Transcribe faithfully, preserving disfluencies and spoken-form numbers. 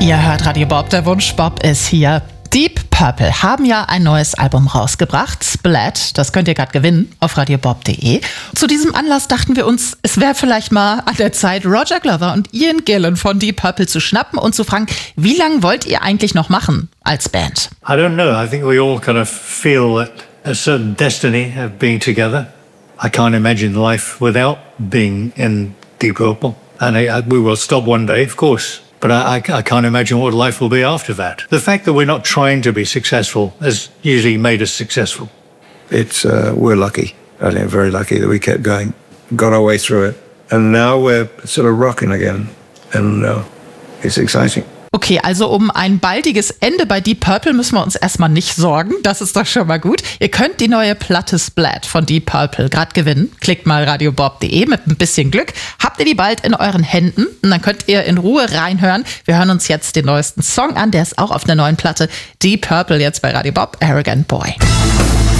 Ihr hört Radio Bob, der Wunsch Bob ist hier. Deep Purple haben ja ein neues Album rausgebracht, Splat, das könnt ihr gerade gewinnen auf radiobob punkt de. Zu diesem Anlass dachten wir uns, es wäre vielleicht mal an der Zeit, Roger Glover und Ian Gillan von Deep Purple zu schnappen und zu fragen, wie lange wollt ihr eigentlich noch machen als Band? I don't know, I think we all kind of feel that a certain destiny of being together. I can't imagine life without being in Deep Purple. And I, I, we will stop one day, of course. But I, I can't imagine what life will be after that. The fact that we're not trying to be successful has usually made us successful. It's uh, we're lucky. I think very lucky that we kept going, got our way through it, and now we're sort of rocking again, and uh, it's exciting. Okay, also um ein baldiges Ende bei Deep Purple müssen wir uns erstmal nicht sorgen. Das ist doch schon mal gut. Ihr könnt die neue Platte Splat von Deep Purple gerade gewinnen. Klickt mal radiobob punkt de. Mit ein bisschen Glück habt ihr die bald in euren Händen. Und dann könnt ihr in Ruhe reinhören. Wir hören uns jetzt den neuesten Song an. Der ist auch auf der neuen Platte Deep Purple jetzt bei Radio Bob, Arrogant Boy.